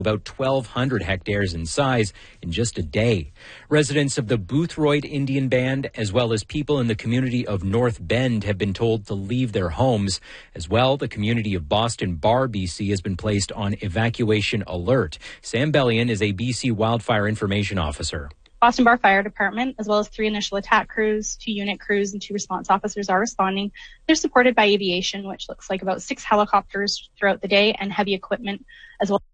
about 1,200 hectares in size in just a day. Residents of the Boothroyd Indian Band, as well as people in the community of North Bend, have been told to leave their homes. As well, the community of Boston Bar, BC, has been placed on evacuation alert. Sam Bellion is a BC Wildfire Information Officer. Boston Bar Fire Department, as well as 3 initial attack crews, 2 unit crews, and 2 response officers are responding. They're supported by aviation, which looks like about 6 helicopters throughout the day, and heavy equipment as well.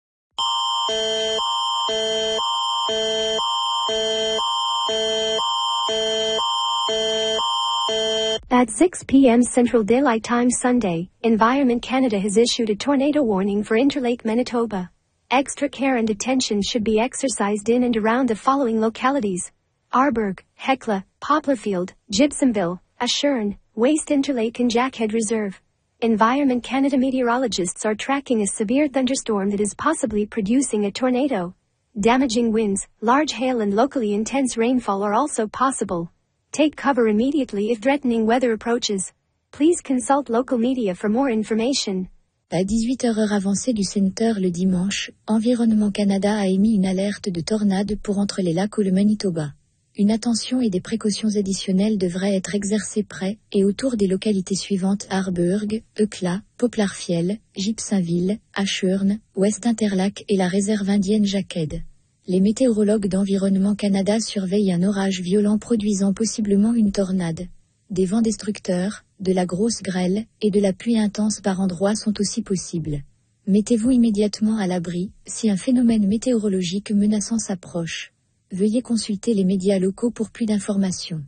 At 6 p.m. Central Daylight Time Sunday, Environment Canada has issued a tornado warning for Interlake, Manitoba. Extra care and attention should be exercised in and around the following localities: Arborg, Hecla, Poplarfield, Gibsonville, Ashurn, Waste Interlake and Jackhead Reserve. Environment Canada meteorologists are tracking a severe thunderstorm that is possibly producing a tornado. Damaging winds, large hail and locally intense rainfall are also possible. Take cover immediately if threatening weather approaches. Please consult local media for more information. À 18h heure avancée du Centre le dimanche, Environnement Canada a émis une alerte de tornade pour entre les lacs ou le Manitoba. Une attention et des précautions additionnelles devraient être exercées près et autour des localités suivantes: Arborg, Hecla, Poplarfield, Gibsonville, Ashurn, West Interlac et la réserve indienne Jackhead. Les météorologues d'Environnement Canada surveillent un orage violent produisant possiblement une tornade. Des vents destructeurs, de la grosse grêle et de la pluie intense par endroits sont aussi possibles. Mettez-vous immédiatement à l'abri si un phénomène météorologique menaçant s'approche. Veuillez consulter les médias locaux pour plus d'informations.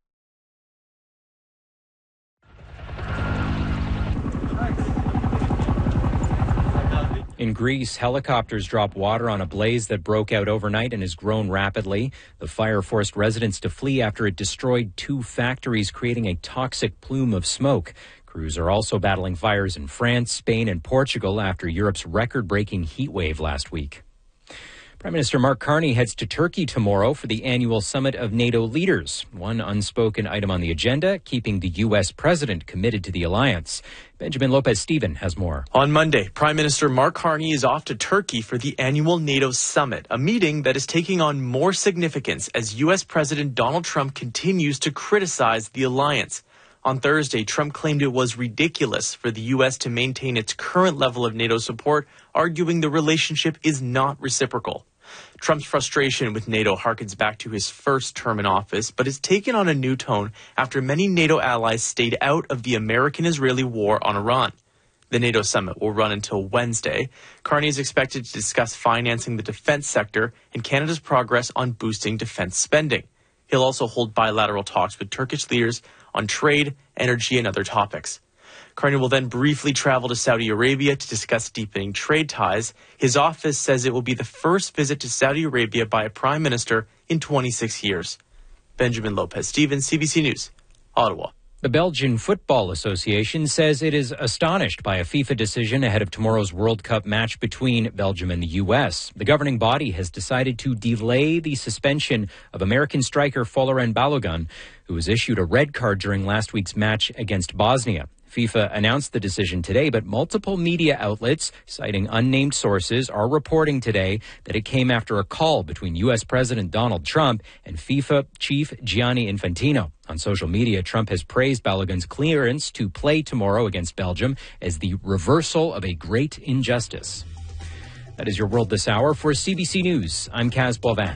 In Greece, helicopters dropped water on a blaze that broke out overnight and has grown rapidly. The fire forced residents to flee after it destroyed 2 factories, creating a toxic plume of smoke. Crews are also battling fires in France, Spain, and Portugal after Europe's record-breaking heat wave last week. Prime Minister Mark Carney heads to Turkey tomorrow for the annual summit of NATO leaders. One unspoken item on the agenda, keeping the U.S. president committed to the alliance. Benjamin Lopez-Steven has more. On Monday, Prime Minister Mark Carney is off to Turkey for the annual NATO summit, a meeting that is taking on more significance as U.S. President Donald Trump continues to criticize the alliance. On Thursday, Trump claimed it was ridiculous for the U.S. to maintain its current level of NATO support, arguing the relationship is not reciprocal. Trump's frustration with NATO harkens back to his first term in office, but has taken on a new tone after many NATO allies stayed out of the American-Israeli war on Iran. The NATO summit will run until Wednesday. Carney is expected to discuss financing the defense sector and Canada's progress on boosting defense spending. He'll also hold bilateral talks with Turkish leaders on trade, energy, and other topics. Carney will then briefly travel to Saudi Arabia to discuss deepening trade ties. His office says it will be the first visit to Saudi Arabia by a prime minister in 26 years. Benjamin Lopez-Steven, CBC News, Ottawa. The Belgian Football Association says it is astonished by a FIFA decision ahead of tomorrow's World Cup match between Belgium and the U.S. The governing body has decided to delay the suspension of American striker Folarin Balogun, who was issued a red card during last week's match against Bosnia. FIFA announced the decision today, but multiple media outlets, citing unnamed sources, are reporting today that it came after a call between U.S. President Donald Trump and FIFA chief Gianni Infantino. On social media, Trump has praised Balogun's clearance to play tomorrow against Belgium as the reversal of a great injustice. That is your World This Hour. For CBC News, I'm Kaz Boivin.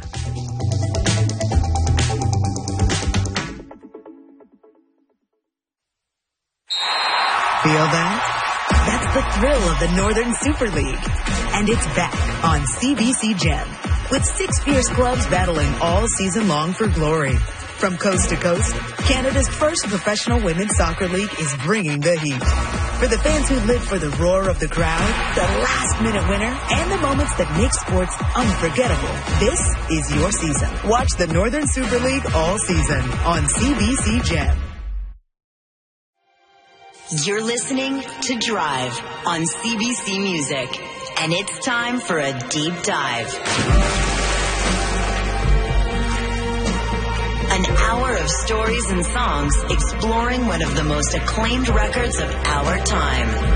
Feel that? That's the thrill of the Northern Super League. And it's back on CBC Gem, with 6 fierce clubs battling all season long for glory. From coast to coast, Canada's first professional women's soccer league is bringing the heat. For the fans who live for the roar of the crowd, the last-minute winner, and the moments that make sports unforgettable, this is your season. Watch the Northern Super League all season on CBC Gem. You're listening to Drive on CBC Music, and it's time for a deep dive. An hour of stories and songs exploring one of the most acclaimed records of our time.